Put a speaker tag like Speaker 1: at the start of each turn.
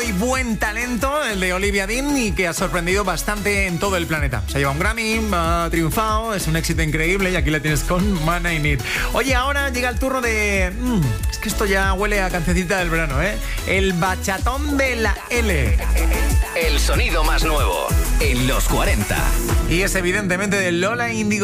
Speaker 1: nuevo y buen talento, el de Olivia Dean, y que ha sorprendido bastante en todo el planeta. Se lleva un Grammy, ha triunfado, es un éxito increíble y aquí la tienes con Man I Need. Oye, ahora llega el turno de... es que esto ya huele a cancioncita del verano, ¿eh? El bachatón de la L.
Speaker 2: El sonido más nuevo en los 40.
Speaker 1: Y es evidentemente de Lola Indigo.